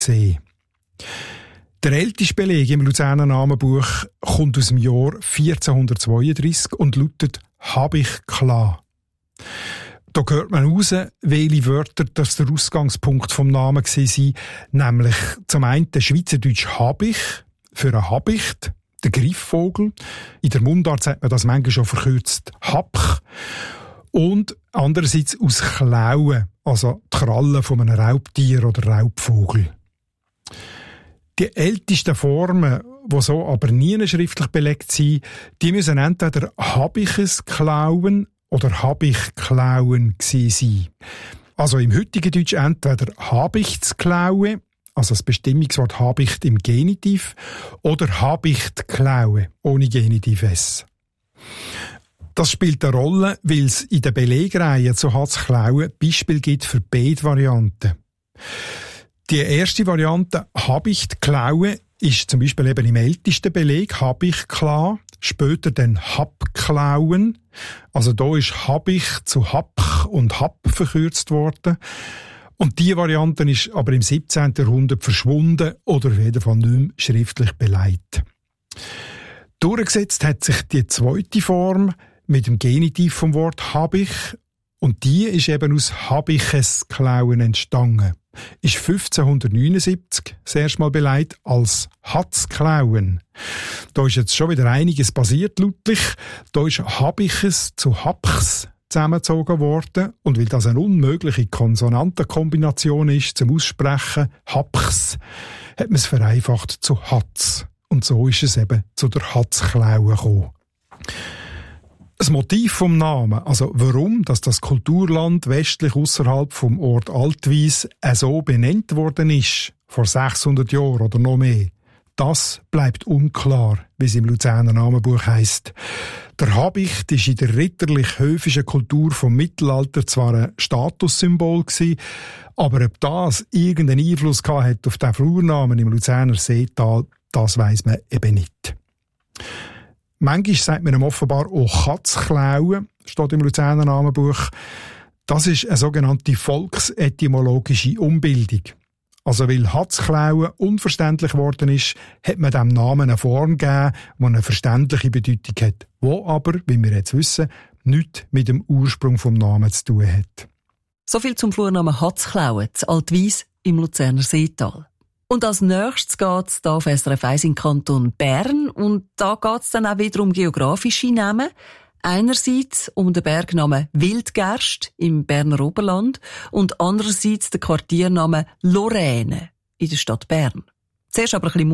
See. Der älteste Beleg im Luzerner Namenbuch kommt aus dem Jahr 1432 und lautet Habich-Kla. Da hört man raus, welche Wörter das der Ausgangspunkt vom Namen waren, nämlich zum einen Schweizerdeutsch Habich für einen Habicht, der Greifvogel. In der Mundart sagt man das manchmal schon verkürzt Hapch. Und andererseits aus Klauen, also die Krallen von einem Raubtier oder Raubvogel. Die ältesten Formen, die so aber nie schriftlich belegt sind, die müssen entweder Habiches Klauen oder Habichklauen sein. Also im heutigen Deutsch entweder Habichtsklaue, also das Bestimmungswort Habicht im Genitiv, oder Habichtklaue ohne Genitiv S. Das spielt eine Rolle, weil es in der Belegreihe zu Hatzklauen Beispiel gibt für beide Varianten. Die erste Variante, Habichtklaue, ist zum Beispiel eben im ältesten Beleg Habichkla, später dann Habklauen. Also da ist Habich zu Hapch und Hab verkürzt worden. Und diese Variante ist aber im 17. Jahrhundert verschwunden oder auf jeden Fall nicht mehr schriftlich belegt. Durchgesetzt hat sich die zweite Form mit dem Genitiv vom Wort Habich und die ist eben aus Habiches Klauen entstanden. Ist 1579 das erste Mal belegt als Hatzklauen. Da ist jetzt schon wieder einiges passiert, lautlich. Da ist Habiches zu Hapchs zusammengezogen worden und weil das eine unmögliche Konsonantenkombination ist zum Aussprechen, Hapchs, hat man es vereinfacht zu Hatz. Und so ist es eben zu der Hatzklaue gekommen. Das Motiv vom Namen, also warum dass das Kulturland westlich außerhalb vom Ort Altwies so benannt worden ist, vor 600 Jahren oder noch mehr, das bleibt unklar, wie es im Luzerner Namenbuch heisst. Der Habicht ist in der ritterlich-höfischen Kultur vom Mittelalter zwar ein Statussymbol gewesen, aber ob das irgendeinen Einfluss gehabt hat auf den Flurnamen im Luzerner Seetal, das weiss man eben nicht. Manchmal sagt man ihm offenbar auch Katzklauen, steht im Luzerner Namenbuch. Das ist eine sogenannte volksetymologische Umbildung. Also weil Hatzklauen unverständlich geworden ist, hat man dem Namen eine Form gegeben, die eine verständliche Bedeutung hat, die aber, wie wir jetzt wissen, nichts mit dem Ursprung vom Namen zu tun hat. Soviel zum Flurnamen Hatzklauen, zu Altwies im Luzerner Seetal. Und als nächstes geht's hier auf SRF 1 in Kanton Bern. Und da geht's dann auch wieder um geografische Namen. Einerseits um den Bergnamen Wildgerst im Berner Oberland und andererseits den Quartiernamen Lorraine in der Stadt Bern. Zuerst aber ein bisschen